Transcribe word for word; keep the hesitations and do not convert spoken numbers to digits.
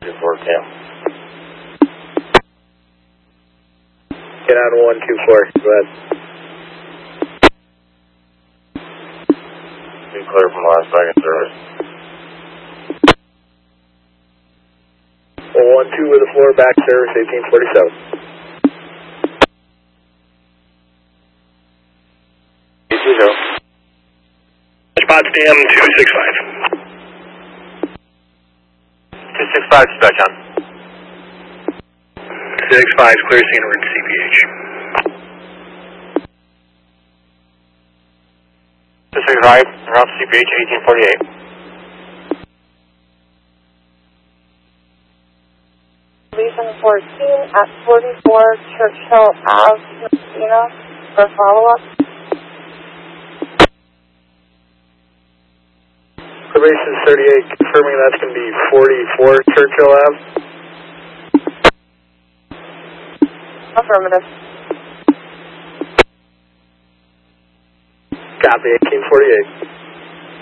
four Cam. Get on one two four, go ahead. Be clear from Las Vegas service. one two with a floor back service, eighteen forty-seven. eight two zero. Potsdam two six five. two six five, dispatch on. six five, clear scene, we're in C P H. two six five, around C P H eighteen forty-eight. Legion fourteen at forty-four Churchill Avenue, Messina, for follow-up. Probation thirty-eight, confirming that's going to be forty-four Churchill Ave. Affirmative. Copy, eighteen forty-eight.